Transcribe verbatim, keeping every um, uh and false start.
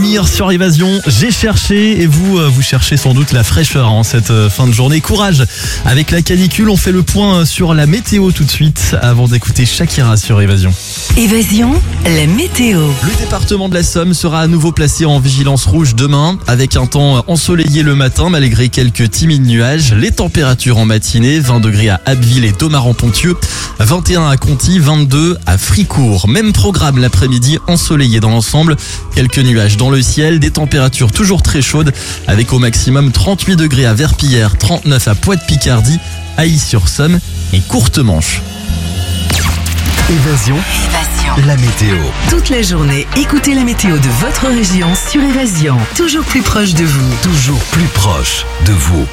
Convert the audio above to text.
Amir sur Évasion. J'ai cherché et vous, vous cherchez sans doute la fraîcheur en cette fin de journée. Courage avec la canicule. On fait le point sur la météo tout de suite avant d'écouter Shakira sur Évasion. Évasion, la météo. Le département de la Somme sera à nouveau placé en vigilance rouge demain avec un temps ensoleillé le matin malgré quelques timides nuages. Les températures en matinée, vingt degrés à Abbeville et Domaran-Ponthieu, vingt et un à Conty, vingt-deux à Fricourt. Même programme l'après-midi, ensoleillé dans l'ensemble. Quelques nuages dans le ciel, des températures toujours très chaudes avec au maximum trente-huit degrés à Verpillière, trente-neuf à Poix-de-Picardie, Ailly-sur-Somme et Courtemanche. Évasion, Évasion. la météo. Toute la journée, écoutez la météo de votre région sur Évasion. Toujours plus proche de vous. Toujours plus proche de vous.